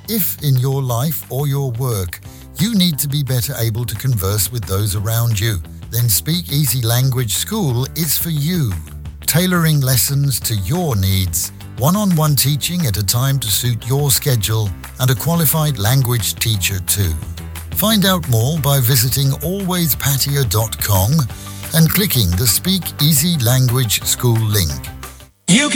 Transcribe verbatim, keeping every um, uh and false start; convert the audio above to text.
If in your life or your work, you need to be better able to converse with those around you, then Speak Easy Language School is for you. Tailoring lessons to your needs, one-on-one teaching at a time to suit your schedule, and a qualified language teacher too. Find out more by visiting always pattaya dot com and clicking the Speak Easy Language School link. You